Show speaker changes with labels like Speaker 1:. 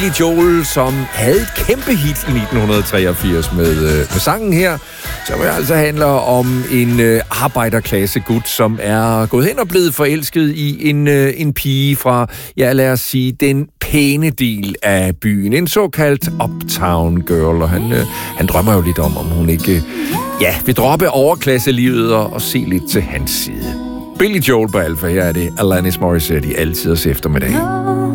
Speaker 1: Billy Joel, som havde et kæmpe hit i 1983 med sangen her, som altså handler om en arbejderklasse gut, som er gået hen og blevet forelsket i en pige fra, ja lad os sige, den pæne del af byen. En såkaldt uptown girl, og han drømmer jo lidt om hun ikke vil droppe overklasselivet og se lidt til hans side. Billy Joel på Alpha, her er det Alanis Morissette i Altiders eftermiddag.